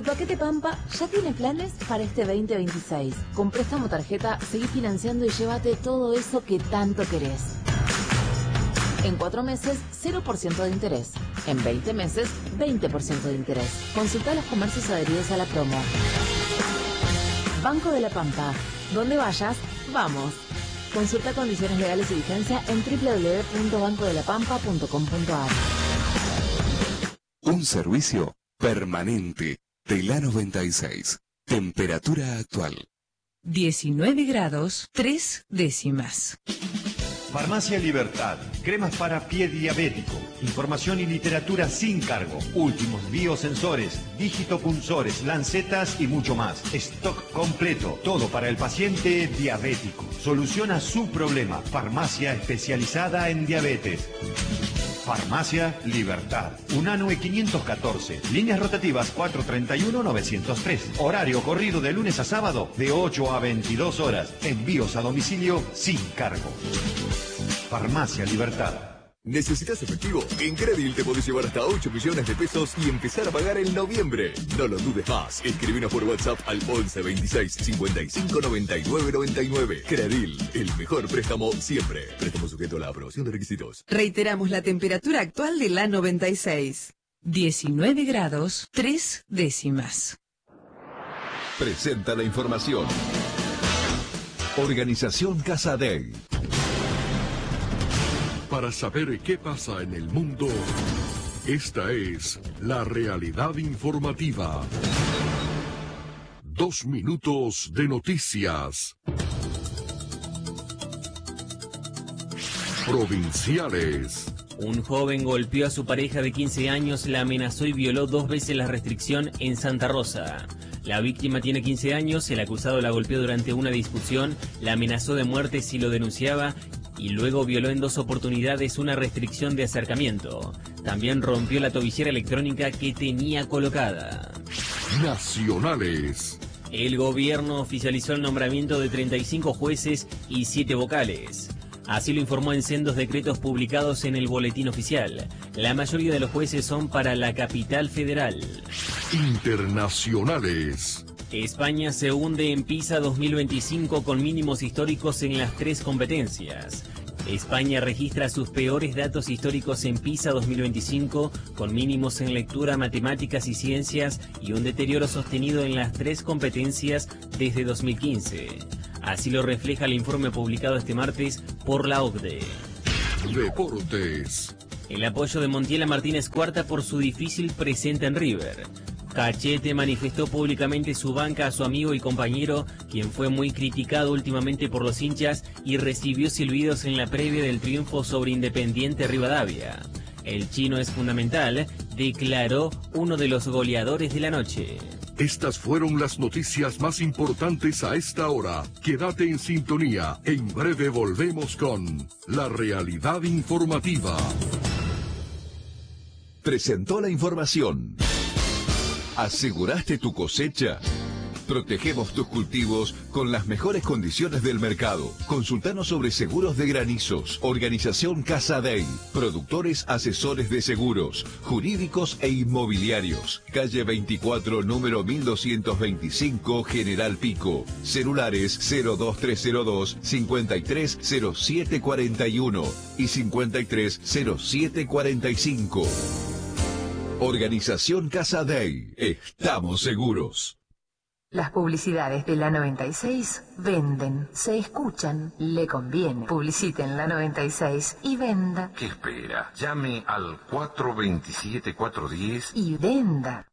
Tu paquete Pampa ya tiene planes para este 2026. Con préstamo tarjeta, seguí financiando y llévate todo eso que tanto querés. En 4 meses, 0% de interés. En 20 meses, 20% de interés. Consulta los comercios adheridos a la promo. Banco de la Pampa. Donde vayas, vamos. Consulta condiciones legales y vigencia en www.bancodelapampa.com.ar. Un servicio permanente de la 96. Temperatura actual. 19 grados, 3 décimas. Farmacia Libertad, cremas para pie diabético, información y literatura sin cargo, últimos biosensores, digitopunzores, lancetas y mucho más. Stock completo, todo para el paciente diabético. Soluciona su problema. Farmacia especializada en diabetes. Farmacia Libertad. Unanue 514. Líneas rotativas 431-903. Horario corrido de lunes a sábado de 8 a 22 horas. Envíos a domicilio sin cargo. Farmacia Libertad. ¿Necesitas efectivo? En Credil te podés llevar hasta 8 millones de pesos y empezar a pagar en noviembre. No lo dudes más. Escribinos por WhatsApp al 11 26 55 99 99. Credil, el mejor préstamo siempre. Préstamo sujeto a la aprobación de requisitos. Reiteramos la temperatura actual de la 96. 19 grados, 3 décimas. Presenta la información. Organización Casa Day. Para saber qué pasa en el mundo, esta es la realidad informativa. 2 minutos de noticias. Provinciales. Un joven golpeó a su pareja de 15 años, la amenazó y violó 2 veces la restricción en Santa Rosa. La víctima tiene 15 años, el acusado la golpeó durante una discusión, la amenazó de muerte si lo denunciaba y luego violó en 2 oportunidades una restricción de acercamiento. También rompió la tobillera electrónica que tenía colocada. Nacionales. El gobierno oficializó el nombramiento de 35 jueces y 7 vocales. Así lo informó en sendos decretos publicados en el Boletín Oficial. La mayoría de los jueces son para la capital federal. Internacionales. España se hunde en PISA 2025 con mínimos históricos en las 3 competencias. España registra sus peores datos históricos en PISA 2025 con mínimos en lectura, matemáticas y ciencias y un deterioro sostenido en las 3 competencias desde 2015. Así lo refleja el informe publicado este martes por la OCDE. Deportes. El apoyo de Montiel a Martínez Cuarta por su difícil presente en River. Cachete manifestó públicamente su banca a su amigo y compañero, quien fue muy criticado últimamente por los hinchas y recibió silbidos en la previa del triunfo sobre Independiente Rivadavia. El chino es fundamental, declaró uno de los goleadores de la noche. Estas fueron las noticias más importantes a esta hora. Quédate en sintonía. En breve volvemos con la realidad informativa. Presentó la información. ¿Aseguraste tu cosecha? Protegemos tus cultivos con las mejores condiciones del mercado. Consultanos sobre seguros de granizos. Organización Casa Day. Productores asesores de seguros, jurídicos e inmobiliarios. Calle 24, número 1225, General Pico. Celulares 02302 530741 y 530745. Organización Casa Day. Estamos seguros. Las publicidades de la 96 venden, se escuchan, le conviene. Publicite en la 96 y venda. ¿Qué espera? Llame al 427-410 y venda.